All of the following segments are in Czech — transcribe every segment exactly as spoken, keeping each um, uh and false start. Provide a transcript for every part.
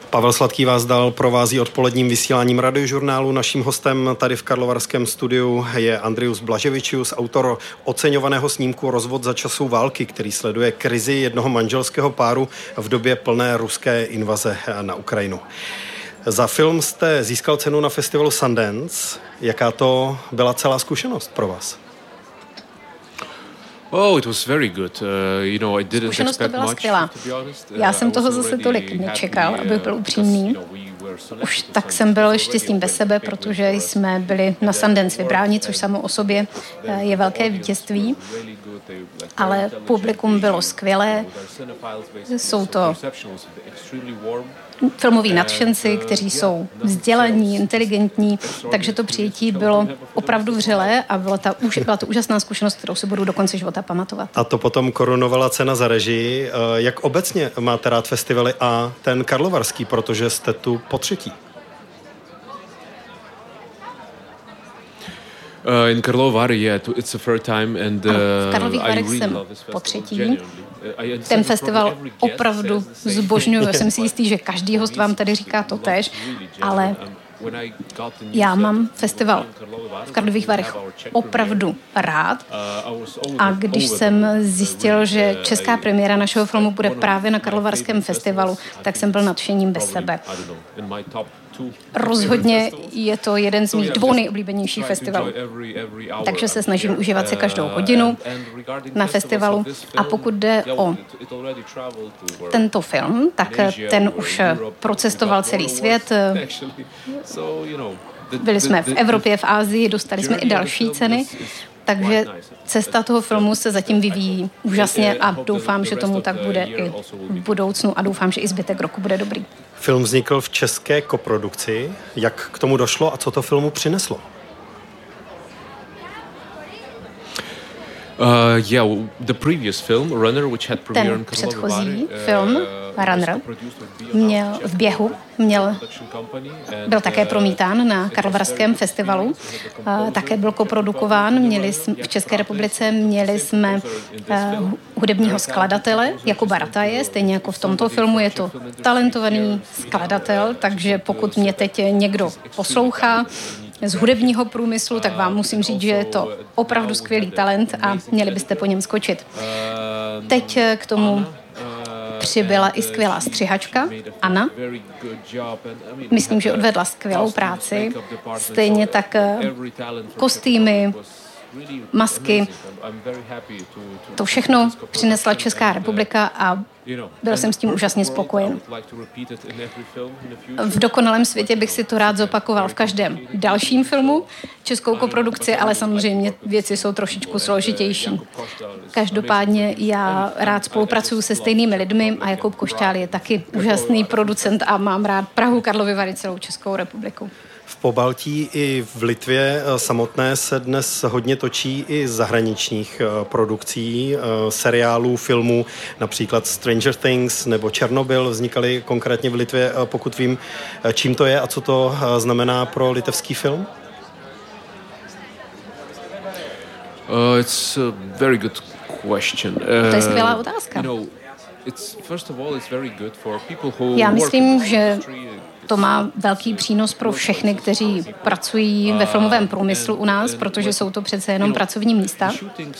Pavel Sladký vás dál provází odpoledním vysíláním Radiožurnálu. Naším hostem tady v karlovarském studiu je Andrius Blaževičius, autor oceňovaného snímku Rozvod za časů války, který sleduje krizi jednoho manželského páru v době plné ruské invaze na Ukrajinu. Za film jste získal cenu na festivalu Sundance. Jaká to byla celá zkušenost pro vás? Oh, it was very good. Uh, you know, I didn't Zkušenost to byla skvělá. Já jsem toho zase tolik nečekal, abych byl upřímný. Už tak jsem byl štěstím bez sebe, protože jsme byli na Sundance vybráni, což samo o sobě je velké vítězství. Ale publikum bylo skvělé. Jsou to filmoví nadšenci, kteří jsou vzdělaní, inteligentní, takže to přijetí bylo opravdu vřelé a byla, ta, byla to úžasná zkušenost, kterou si budu do konce života pamatovat. A to potom korunovala cena za režii. Jak obecně máte rád festivaly a ten karlovarský, protože jste tu po třetí? Uh, in Karlovy Vary, yeah, it's the third time, and uh, v Karlových Varech jsem po třetí. Ten festival opravdu zbožňuju. Jsem si jistý, že každý host vám tady říká to též, ale já mám festival v Karlových Varech opravdu rád a když jsem zjistil, že česká premiéra našeho filmu bude právě na Karlovarském festivalu, tak jsem byl nadšením bez sebe. Rozhodně je to jeden z mých dvou nejoblíbenějších festivalů. Takže se snažím užívat si každou hodinu na festivalu. A pokud jde o tento film, tak ten už procestoval celý svět. Byli jsme v Evropě, v Asii, dostali jsme i další ceny. Takže cesta toho filmu se zatím vyvíjí úžasně a doufám, že tomu tak bude i v budoucnu a doufám, že i zbytek roku bude dobrý. Film vznikl v české koprodukci. Jak k tomu došlo a co to filmu přineslo? Uh, yeah, the previous film, Runner, which had premiere in Ten předchozí film, Runner, měl v běhu, měl, byl také promítán na Karlovarském festivalu, uh, také byl koprodukován, měli jsme, v České republice měli jsme uh, hudebního skladatele Jakuba Rataje, stejně jako v tomto filmu je to talentovaný skladatel, takže pokud mě teď někdo poslouchá z hudebního průmyslu, tak vám musím říct, že je to opravdu skvělý talent a měli byste po něm skočit. Teď k tomu přibyla i skvělá střihačka Anna. Myslím, že odvedla skvělou práci. Stejně tak kostýmy, masky. To všechno přinesla Česká republika a byl jsem s tím úžasně spokojen. V dokonalém světě bych si to rád zopakoval v každém dalším filmu, českou koprodukci, ale samozřejmě věci jsou trošičku složitější. Každopádně já rád spolupracuju se stejnými lidmi a Jakub Košťál je taky úžasný producent a mám rád Prahu, Karlovy Vary, celou Českou republiku. V Pobaltí i v Litvě samotné se dnes hodně točí i zahraničních produkcí, seriálů, filmů, například Stranger Things nebo Černobyl vznikaly konkrétně v Litvě, pokud vím, čím to je a co to znamená pro litevský film? Uh, it's a very good question. Uh, to je skvělá otázka. You know, it's, first of all, it's very good for people who Já myslím, že to má velký přínos pro všechny, kteří pracují ve filmovém průmyslu u nás, protože jsou to přece jenom pracovní místa.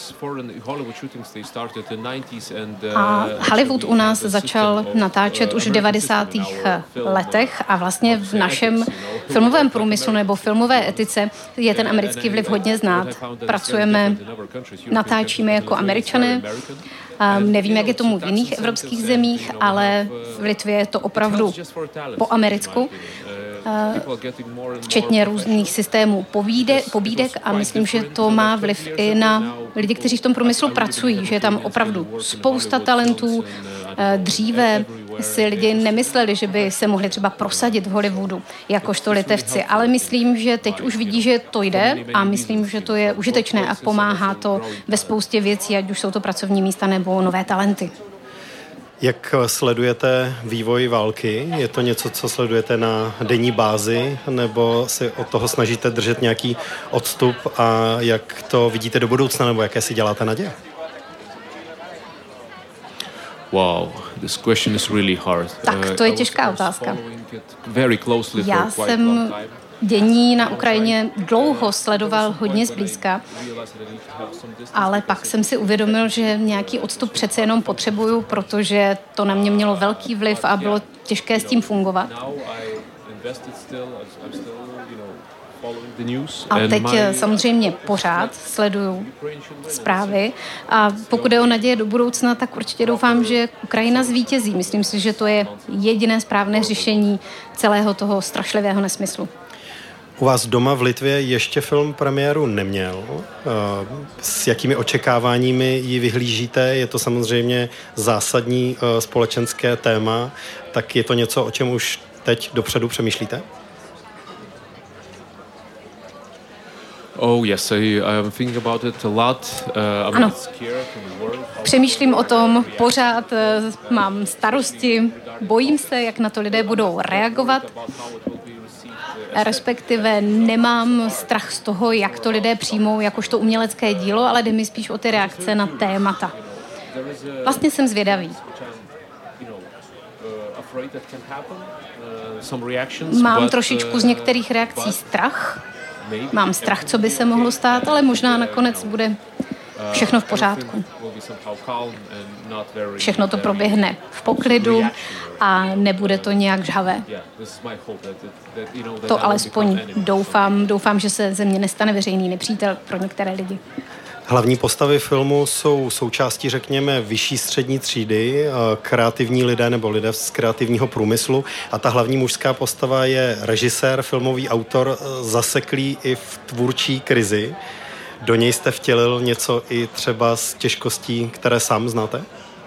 A Hollywood u nás začal natáčet už v devadesátých letech a vlastně v našem filmovém průmyslu nebo filmové etice je ten americký vliv hodně znát. Pracujeme, natáčíme jako Američané. Um, nevím, jak je tomu v jiných evropských zemích, ale v Litvě je to opravdu po americku, uh, včetně různých systémů povíde, pobídek a myslím, že to má vliv i na lidi, kteří v tom průmyslu pracují, že je tam opravdu spousta talentů. Uh, dříve si lidi nemysleli, že by se mohli třeba prosadit v Hollywoodu jakožto Litevci, ale myslím, že teď už vidí, že to jde a myslím, že to je užitečné a pomáhá to ve spoustě věcí, ať už jsou to pracovní místa nebo nové talenty. Jak sledujete vývoj války? Je to něco, co sledujete na denní bázi, nebo si od toho snažíte držet nějaký odstup a jak to vidíte do budoucna, nebo jaké si děláte naděje? Wow, this question is really hard. Tak to je těžká otázka. Já jsem dění na Ukrajině dlouho sledoval hodně zblízka, ale pak jsem si uvědomil, že nějaký odstup přece jenom potřebuju, protože to na mě mělo velký vliv a bylo těžké s tím fungovat. A teď samozřejmě pořád sleduju zprávy a pokud je o naděje do budoucna, tak určitě doufám, že Ukrajina zvítězí. Myslím si, že to je jediné správné řešení celého toho strašlivého nesmyslu. U vás doma v Litvě ještě film premiéru neměl. S jakými očekáváními ji vyhlížíte? Je to samozřejmě zásadní společenské téma, tak je to něco, o čem už teď dopředu přemýšlíte? Oh yes, I, I'm thinking about it a lot. Uh, I'm ano. Přemýšlím o tom pořád, mám starosti, bojím se, jak na to lidé budou reagovat. Respektive nemám strach z toho, jak to lidé přijmou jakožto umělecké dílo, ale jde mi spíš o ty reakce na témata. Vlastně jsem zvědavý. Mám trošičku z některých reakcí strach. Mám strach, co by se mohlo stát, ale možná nakonec bude všechno v pořádku. Všechno to proběhne v poklidu a nebude to nějak žhavé. To alespoň doufám. Doufám, že se ze mě nestane veřejný nepřítel pro některé lidi. Hlavní postavy filmu jsou součástí, řekněme, vyšší střední třídy, kreativní lidé nebo lidé z kreativního průmyslu a ta hlavní mužská postava je režisér, filmový autor, zaseklý i v tvůrčí krizi. Do něj jste vtělil něco i třeba z těžkostí, které sám znáte?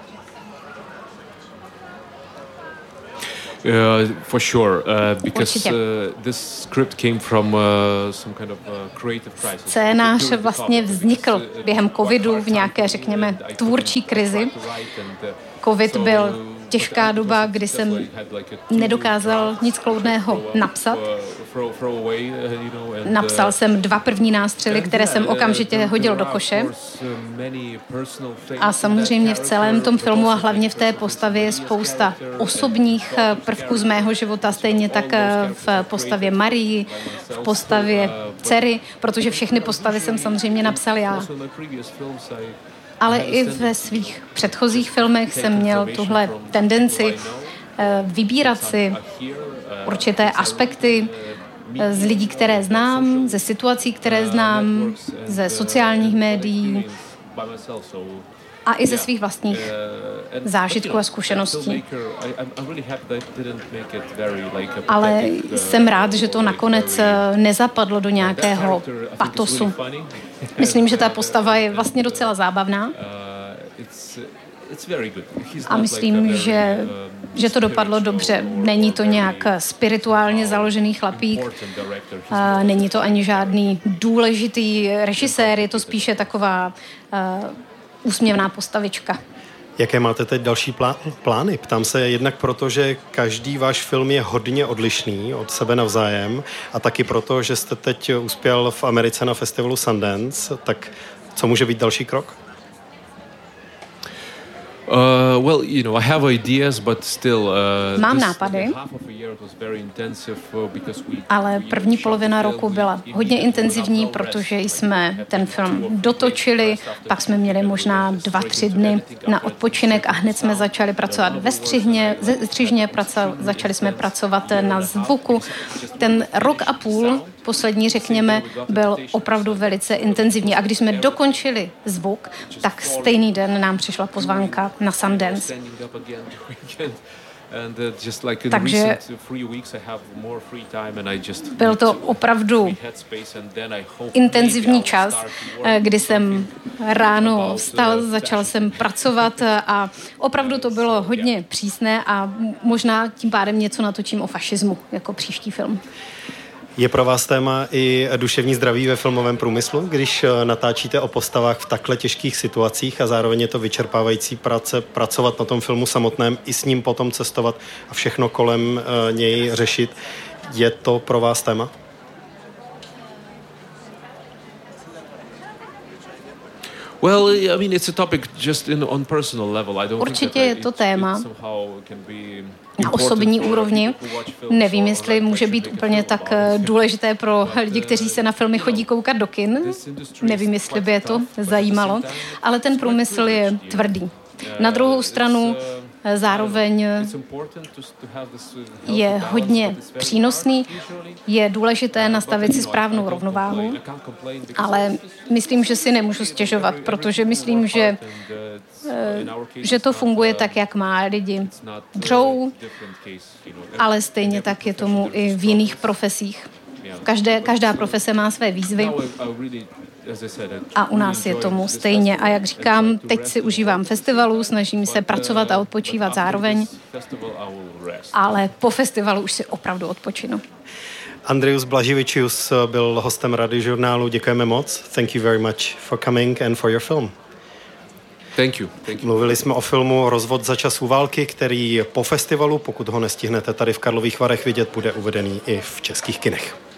Uh, for sure, uh, because uh, this script came from uh, some kind of uh, creative crisis. Scénář vlastně vznikl během covidu v nějaké, řekněme, tvůrčí krizi. Covid byl těžká doba, kdy jsem nedokázal nic kloudného napsat. Napsal jsem dva první nástřely, které jsem okamžitě hodil do koše. A samozřejmě v celém tom filmu a hlavně v té postavě je spousta osobních prvků z mého života, stejně tak v postavě Marii, v postavě dcery, protože všechny postavy jsem samozřejmě napsal já. Ale i ve svých předchozích filmech jsem měl tuhle tendenci vybírat si určité aspekty z lidí, které znám, ze situací, které znám, ze sociálních médií a i ze svých vlastních zážitků a zkušeností. Ale jsem rád, že to nakonec nezapadlo do nějakého patosu. Myslím, že ta postava je vlastně docela zábavná. A myslím, že, že to dopadlo dobře. Není to nějak spirituálně založený chlapík, a není to ani žádný důležitý režisér, je to spíše taková uh, úsměvná postavička. Jaké máte teď další plány? Ptám se jednak proto, že každý váš film je hodně odlišný od sebe navzájem a taky proto, že jste teď uspěl v Americe na festivalu Sundance, tak co může být další krok? Uh, well, you know, I have ideas, but still, uh, Mám nápady, ale první polovina roku byla hodně intenzivní, protože jsme ten film dotočili, pak jsme měli možná dva, tři dny na odpočinek a hned jsme začali pracovat ve střihně, ze střižně, praco, začali jsme pracovat na zvuku. Ten rok a půl, poslední řekněme, byl opravdu velice intenzivní a když jsme dokončili zvuk, tak stejný den nám přišla pozvánka na Sundance. Takže byl to opravdu intenzivní čas, kdy jsem ráno vstal, začal jsem pracovat a opravdu to bylo hodně přísné a možná tím pádem něco natočím o fašismu jako příští film. Je pro vás téma i duševní zdraví ve filmovém průmyslu, když natáčíte o postavách v takhle těžkých situacích a zároveň je to vyčerpávající práce pracovat na tom filmu samotném i s ním potom cestovat a všechno kolem něj řešit. Je to pro vás téma? Well, I mean, it's a topic just in on personal level. I don't Určitě je to téma na osobní úrovni. Nevím, jestli může být úplně tak důležité pro lidi, kteří se na filmy chodí koukat do kin. Nevím, jestli by je to zajímalo, ale ten průmysl je tvrdý. Na druhou stranu zároveň je hodně přínosný, je důležité nastavit si správnou rovnováhu, ale myslím, že si nemůžu stěžovat, protože myslím, že, že to funguje tak, jak má. Lidi dřou, ale stejně tak je tomu i v jiných profesích. Každé, každá profese má své výzvy. A u nás je tomu stejně. A jak říkám, teď si užívám festivalu, snažím se pracovat a odpočívat zároveň, ale po festivalu už si opravdu odpočinu. Andrius Blaževičius byl hostem Radiožurnálu. Děkujeme moc. Thank you very much for coming and for your film. Thank you. Thank you. Mluvili jsme o filmu Rozvod za časů války, který po festivalu, pokud ho nestihnete tady v Karlových Varech vidět, bude uvedený i v českých kinech.